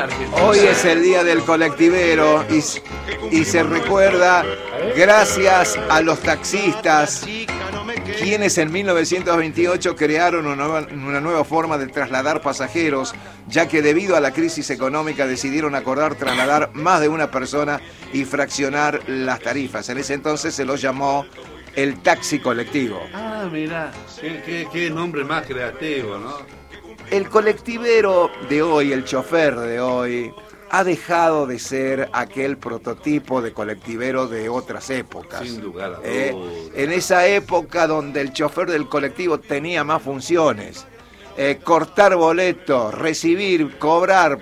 Argentina. Hoy es el día del colectivero y se recuerda gracias a los taxistas, quienes en 1928 crearon una nueva forma de trasladar pasajeros, ya que debido a la crisis económica decidieron acordar trasladar más de una persona y fraccionar las tarifas. En ese entonces se lo llamó el taxi colectivo. Ah, mirá, qué nombre más creativo, ¿no? El colectivero de hoy, el chofer de hoy, ha dejado de ser aquel prototipo de colectivero de otras épocas. Sin lugar a dudas. En esa época donde el chofer del colectivo tenía más funciones. Cortar boletos, recibir, cobrar,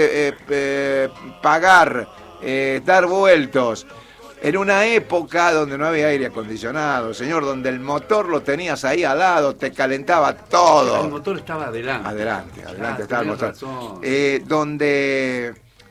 pagar, dar vueltos. En una época donde no había aire acondicionado, señor, donde el motor lo tenías ahí al lado, te calentaba todo. El motor estaba adelante. Adelante estaba el motor. Razón. Donde...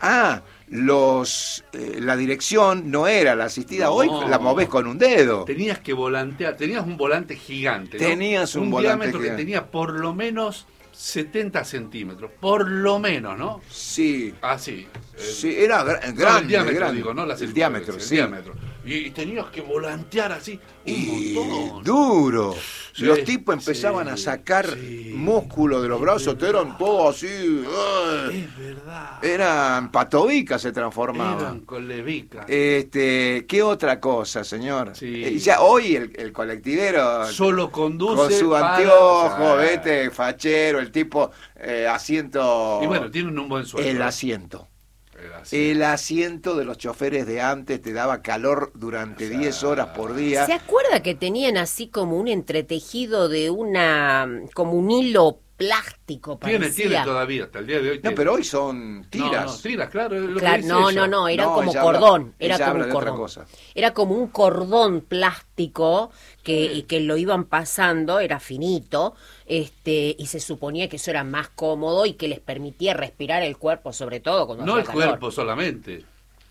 la dirección no era la asistida, hoy la movés con un dedo. Tenías que volantear, tenías un volante gigante, ¿no? Tenías un volante diámetro gigante. Que tenía por lo menos 70 centímetros, por lo menos, ¿no? Sí. Así. Sí, era grande. No, el diámetro, grande. digo, no la el diámetro, sí. Diámetro. Y tenías que volantear así un montón. Duro. Sí, Los tipos empezaban a sacar músculo de los brazos, eran todos así. Es verdad. Eran patobicas, se transformaban. Eran colevicas. ¿Qué otra cosa, señor? Sí. Ya hoy el colectivero Solo conduce con su para... anteojo, fachero, el tipo asiento. Y bueno, tienen un buen sueldo. El asiento. El asiento de los choferes de antes te daba calor durante 10 horas por día. ¿Se acuerda que tenían así como un entretejido de como un hilo plástico? Tiene Parecía. todavía, hasta el día de hoy. No, pero hoy son tiras. No, tiras, claro. Es lo Claro, que dice ella. no, era No, como ella cordón. ella Era como habla un de otra cordón. cosa. Era como un cordón plástico que lo iban pasando, era finito, y se suponía que eso era más cómodo y que les permitía respirar el cuerpo, sobre todo cuando No hacía el calor. cuerpo solamente.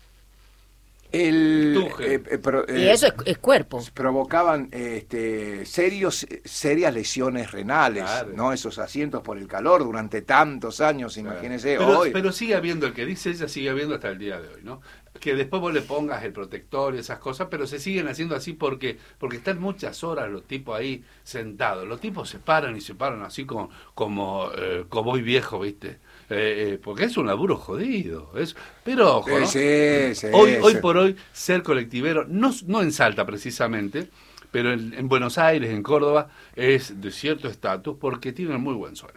Y eso es cuerpo. Provocaban serias lesiones renales, Claro. ¿no? Esos asientos por el calor durante tantos años, imagínese. Hoy. Pero sigue habiendo, el que dice ella sigue habiendo hasta el día de hoy, ¿no? Que después vos le pongas el protector y esas cosas, pero se siguen haciendo así porque están muchas horas los tipos ahí sentados. Los tipos se paran así como cowboy viejo, ¿viste? Porque es un laburo jodido. Pero ojo, ¿no? Sí, Hoy por hoy, ser colectivero, no en Salta precisamente, pero en Buenos Aires, en Córdoba, es de cierto estatus porque tienen muy buen sueldo.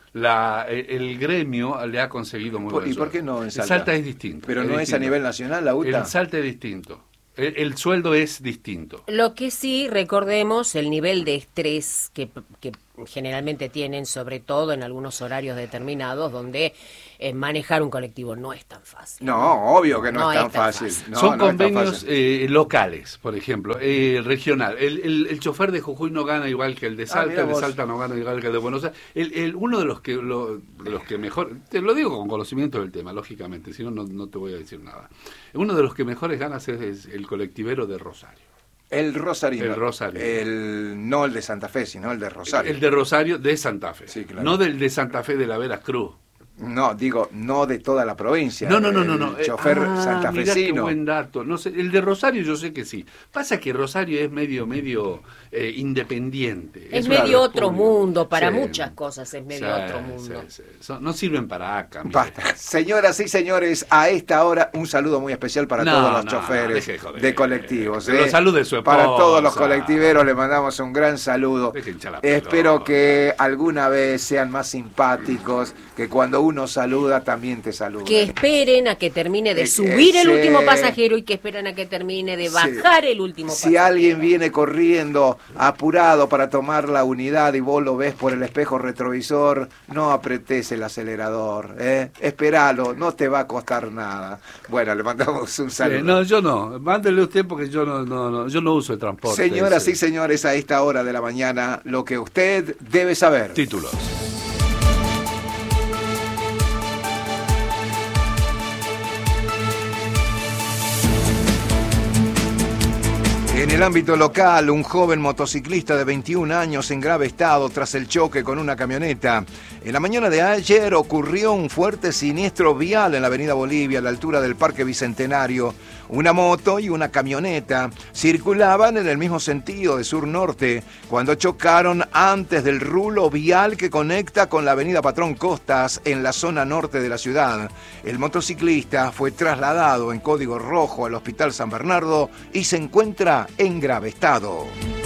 El gremio le ha conseguido muy buen ¿Y sueldo. por qué no en Salta? En Salta es distinto. Pero no es a nivel nacional la UTA. En Salta es distinto. El sueldo es distinto. Lo que sí, recordemos el nivel de estrés que generalmente tienen, sobre todo en algunos horarios determinados, donde manejar un colectivo no es tan fácil. No, obvio que no es tan fácil. No, Son no es tan convenios fácil. locales, por ejemplo, regional. El chofer de Jujuy no gana igual que el de Salta, mira el de vos. Salta no gana igual que el de Buenos Aires. Uno de los que mejor, te lo digo con conocimiento del tema, lógicamente, si no, no te voy a decir nada. Uno de los que mejores ganas es el colectivero de Rosario. El Rosarino. El Rosario. No el de Santa Fe, sino el de Rosario. El de Rosario de Santa Fe. Sí, claro. No del de Santa Fe de la Veracruz. No, digo, no de toda la provincia. No. El chofer Mirá santafesino. qué buen dato. No sé, el de Rosario yo sé que sí. Pasa que Rosario es medio independiente. Es una medio otro república. mundo, para Sí. muchas cosas es medio Sí, otro mundo. sí. No sirven para acá. mire. Basta. Señoras y señores, a esta hora un saludo muy especial para todos los choferes deje de joder. de colectivos. Que lo salude su esposa. Para todos los colectiveros le mandamos un gran saludo. Deje hinchar la Espero pelota. que alguna vez sean más simpáticos, que cuando uno saluda también te saluda. Que esperen a que termine de subir el sí. último pasajero y que esperen a que termine de bajar el último Si pasajero. alguien viene corriendo, apurado para tomar la unidad y vos lo ves por el espejo retrovisor, no apretes el acelerador, Esperalo, no te va a costar nada. Bueno, le mandamos un saludo. No, yo no. Mándele usted porque yo no uso el transporte. Señoras ese. y señores, a esta hora de la mañana, lo que usted debe saber. Títulos. En el ámbito local, un joven motociclista de 21 años en grave estado tras el choque con una camioneta. En la mañana de ayer ocurrió un fuerte siniestro vial en la avenida Bolivia, a la altura del Parque Bicentenario. Una moto y una camioneta circulaban en el mismo sentido de sur-norte cuando chocaron antes del rulo vial que conecta con la avenida Patrón Costas en la zona norte de la ciudad. El motociclista fue trasladado en código rojo al Hospital San Bernardo y se encuentra en grave estado.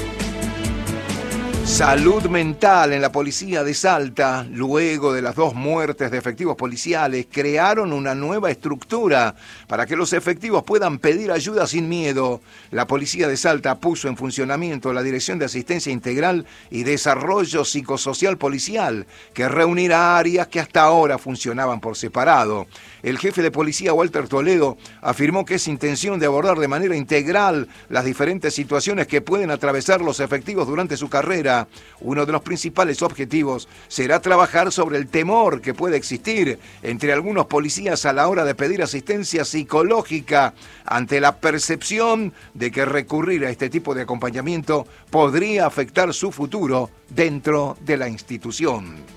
Salud mental en la policía de Salta. Luego de las 2 muertes de efectivos policiales, crearon una nueva estructura para que los efectivos puedan pedir ayuda sin miedo. La policía de Salta puso en funcionamiento la Dirección de Asistencia Integral y Desarrollo Psicosocial Policial, que reunirá áreas que hasta ahora funcionaban por separado. El jefe de policía, Walter Toledo, afirmó que es intención de abordar de manera integral las diferentes situaciones que pueden atravesar los efectivos durante su carrera. Uno de los principales objetivos será trabajar sobre el temor que puede existir entre algunos policías a la hora de pedir asistencia psicológica ante la percepción de que recurrir a este tipo de acompañamiento podría afectar su futuro dentro de la institución.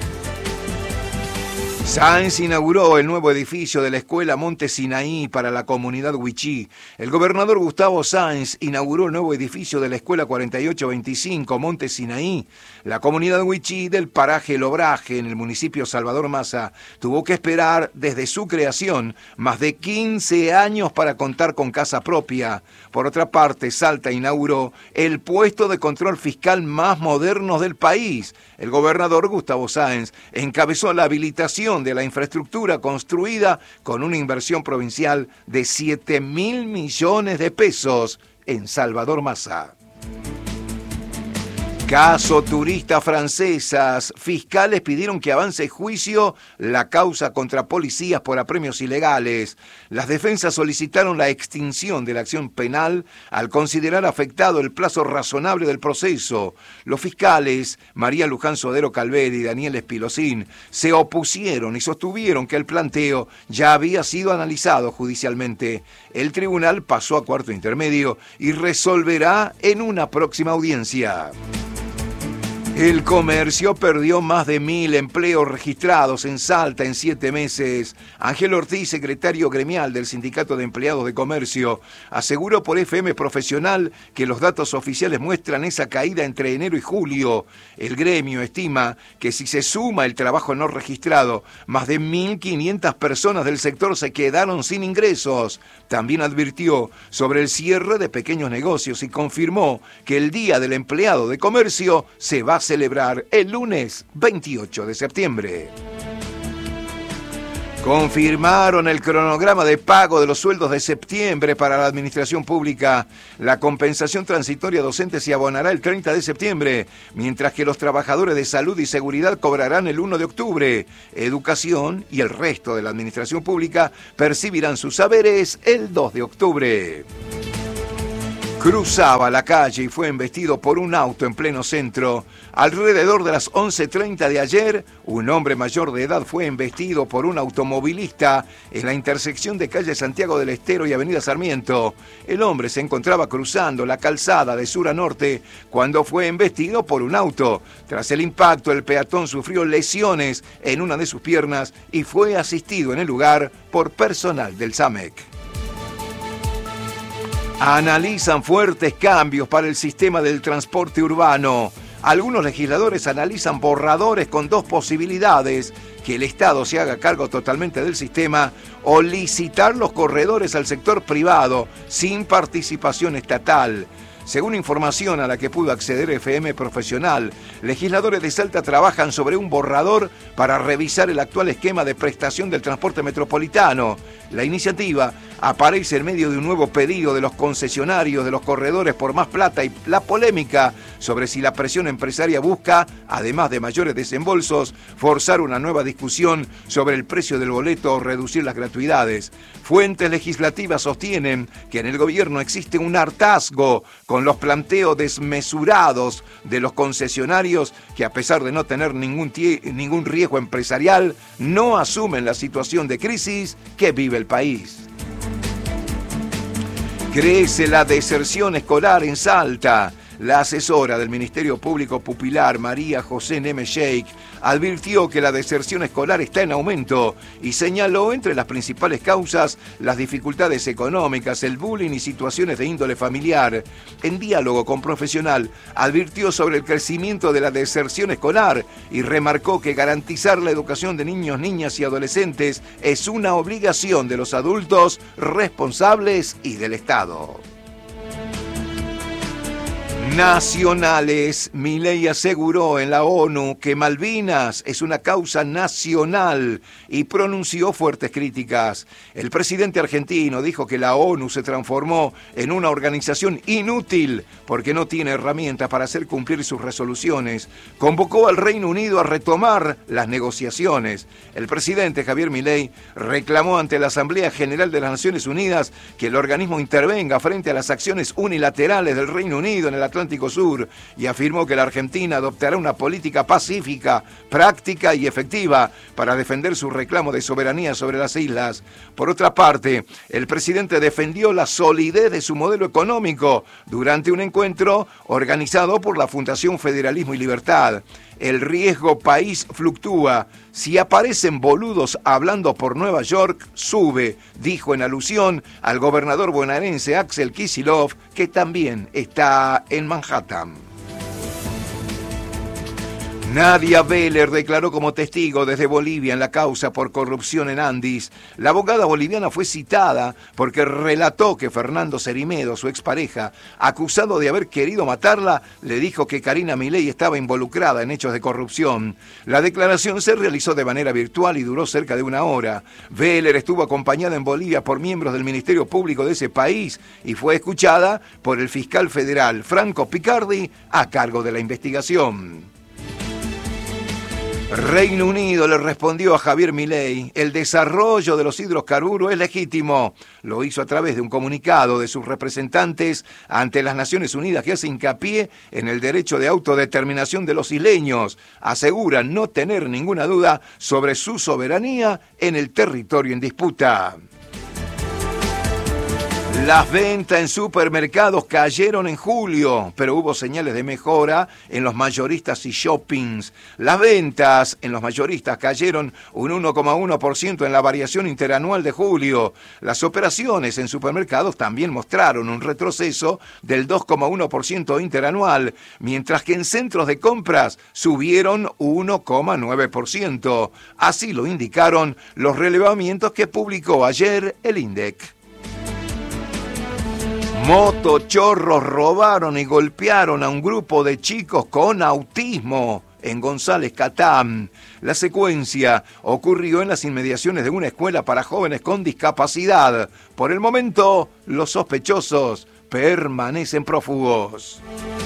Sáenz inauguró el nuevo edificio de la Escuela Monte Sinaí para la comunidad Wichí. El gobernador Gustavo Sáenz inauguró el nuevo edificio de la Escuela 4825 Monte Sinaí. La comunidad Wichí del paraje El Obraje, en el municipio Salvador Maza, tuvo que esperar desde su creación más de 15 años para contar con casa propia. Por otra parte, Salta inauguró el puesto de control fiscal más moderno del país. El gobernador Gustavo Sáenz encabezó la habilitación de la infraestructura construida con una inversión provincial de 7.000 millones de pesos en Salvador Maza. Caso turistas francesas. Fiscales pidieron que avance juicio la causa contra policías por apremios ilegales. Las defensas solicitaron la extinción de la acción penal al considerar afectado el plazo razonable del proceso. Los fiscales, María Luján Sodero Calveri y Daniel Espilosín, se opusieron y sostuvieron que el planteo ya había sido analizado judicialmente. El tribunal pasó a cuarto intermedio y resolverá en una próxima audiencia. El comercio perdió más de 1.000 empleos registrados en Salta en 7 meses. Ángel Ortiz, secretario gremial del Sindicato de Empleados de Comercio, aseguró por FM Profesional que los datos oficiales muestran esa caída entre enero y julio. El gremio estima que si se suma el trabajo no registrado, más de 1.500 personas del sector se quedaron sin ingresos. También advirtió sobre el cierre de pequeños negocios y confirmó que el Día del Empleado de Comercio se va a celebrar el lunes 28 de septiembre. Confirmaron el cronograma de pago de los sueldos de septiembre para la administración pública. La compensación transitoria docente se abonará el 30 de septiembre, mientras que los trabajadores de salud y seguridad cobrarán el 1 de octubre. Educación y el resto de la administración pública percibirán sus saberes el 2 de octubre. Cruzaba la calle y fue embestido por un auto en pleno centro. Alrededor de las 11:30 de ayer, un hombre mayor de edad fue embestido por un automovilista en la intersección de calle Santiago del Estero y avenida Sarmiento. El hombre se encontraba cruzando la calzada de sur a norte cuando fue embestido por un auto. Tras el impacto, el peatón sufrió lesiones en una de sus piernas y fue asistido en el lugar por personal del SAMEC. Analizan fuertes cambios para el sistema del transporte urbano. Algunos legisladores analizan borradores con 2 posibilidades: que el Estado se haga cargo totalmente del sistema o licitar los corredores al sector privado sin participación estatal. Según información a la que pudo acceder FM Profesional, legisladores de Salta trabajan sobre un borrador para revisar el actual esquema de prestación del transporte metropolitano. La iniciativa aparece en medio de un nuevo pedido de los concesionarios de los corredores por más plata y la polémica sobre si la presión empresaria busca, además de mayores desembolsos, forzar una nueva discusión sobre el precio del boleto o reducir las gratuidades. Fuentes legislativas sostienen que en el gobierno existe un hartazgo con los planteos desmesurados de los concesionarios que, a pesar de no tener ningún riesgo empresarial, no asumen la situación de crisis que vive el país. Crece la deserción escolar en Salta. La asesora del Ministerio Público Pupilar, María José Neme Sheikh, advirtió que la deserción escolar está en aumento y señaló entre las principales causas las dificultades económicas, el bullying y situaciones de índole familiar. En diálogo con Profesional, advirtió sobre el crecimiento de la deserción escolar y remarcó que garantizar la educación de niños, niñas y adolescentes es una obligación de los adultos responsables y del Estado. Nacionales. Milei aseguró en la ONU que Malvinas es una causa nacional y pronunció fuertes críticas. El presidente argentino dijo que la ONU se transformó en una organización inútil porque no tiene herramientas para hacer cumplir sus resoluciones. Convocó al Reino Unido a retomar las negociaciones. El presidente Javier Milei reclamó ante la Asamblea General de las Naciones Unidas que el organismo intervenga frente a las acciones unilaterales del Reino Unido en el Atlántico Sur y afirmó que la Argentina adoptará una política pacífica, práctica y efectiva para defender su reclamo de soberanía sobre las islas. Por otra parte, el presidente defendió la solidez de su modelo económico durante un encuentro organizado por la Fundación Federalismo y Libertad. El riesgo país fluctúa. Si aparecen boludos hablando por Nueva York, sube, dijo en alusión al gobernador bonaerense Axel Kicillof, que también está en Manhattan. Nadia Beller declaró como testigo desde Bolivia en la causa por corrupción en Andis. La abogada boliviana fue citada porque relató que Fernando Cerimedo, su expareja, acusado de haber querido matarla, le dijo que Karina Milei estaba involucrada en hechos de corrupción. La declaración se realizó de manera virtual y duró cerca de una hora. Beller estuvo acompañada en Bolivia por miembros del Ministerio Público de ese país y fue escuchada por el fiscal federal Franco Picardi a cargo de la investigación. Reino Unido le respondió a Javier Milei: el desarrollo de los hidrocarburos es legítimo. Lo hizo a través de un comunicado de sus representantes ante las Naciones Unidas que hace hincapié en el derecho de autodeterminación de los isleños. Aseguran no tener ninguna duda sobre su soberanía en el territorio en disputa. Las ventas en supermercados cayeron en julio, pero hubo señales de mejora en los mayoristas y shoppings. Las ventas en los mayoristas cayeron un 1,1% en la variación interanual de julio. Las operaciones en supermercados también mostraron un retroceso del 2,1% interanual, mientras que en centros de compras subieron 1,9%. Así lo indicaron los relevamientos que publicó ayer el INDEC. Motochorros robaron y golpearon a un grupo de chicos con autismo en González Catán. La secuencia ocurrió en las inmediaciones de una escuela para jóvenes con discapacidad. Por el momento, los sospechosos permanecen prófugos.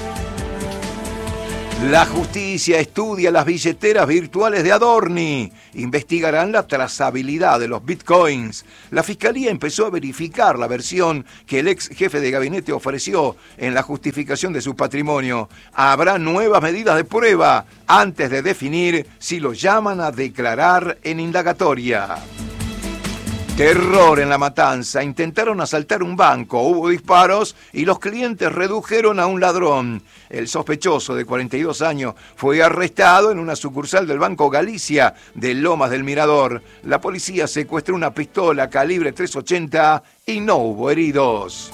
La justicia estudia las billeteras virtuales de Adorni. Investigarán la trazabilidad de los bitcoins. La Fiscalía empezó a verificar la versión que el ex jefe de gabinete ofreció en la justificación de su patrimonio. Habrá nuevas medidas de prueba antes de definir si lo llaman a declarar en indagatoria. Terror en La Matanza. Intentaron asaltar un banco, hubo disparos y los clientes redujeron a un ladrón. El sospechoso de 42 años fue arrestado en una sucursal del Banco Galicia de Lomas del Mirador. La policía secuestró una pistola calibre .380 y no hubo heridos.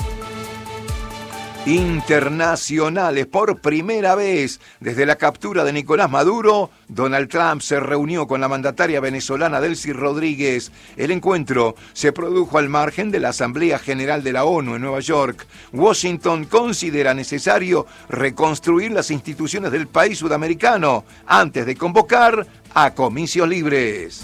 Internacionales. Por primera vez desde la captura de Nicolás Maduro, Donald Trump se reunió con la mandataria venezolana Delcy Rodríguez. El encuentro se produjo al margen de la Asamblea General de la ONU en Nueva York. Washington considera necesario reconstruir las instituciones del país sudamericano antes de convocar a comicios libres.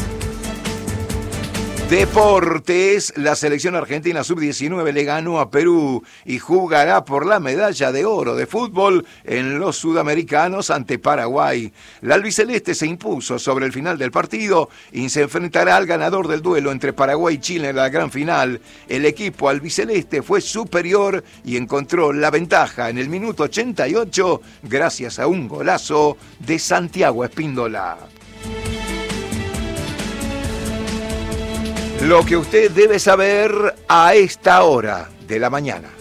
Deportes. La selección argentina sub-19 le ganó a Perú y jugará por la medalla de oro de fútbol en los sudamericanos ante Paraguay. La albiceleste se impuso sobre el final del partido y se enfrentará al ganador del duelo entre Paraguay y Chile en la gran final. El equipo albiceleste fue superior y encontró la ventaja en el minuto 88 gracias a un golazo de Santiago Espíndola. Lo que usted debe saber a esta hora de la mañana.